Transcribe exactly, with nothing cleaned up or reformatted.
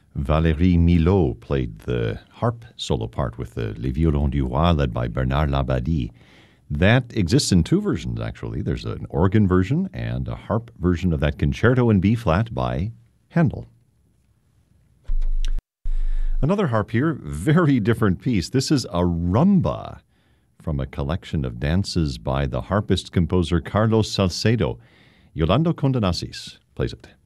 Valérie Milot played the harp solo part with the Les Violons du Roi, led by Bernard Labadie. That exists in two versions, actually. There's an organ version and a harp version of that concerto in B-flat by Handel. Another harp here, very different piece. This is a rumba from a collection of dances by the harpist-composer Carlos Salcedo. Yolanda Condanasis plays it.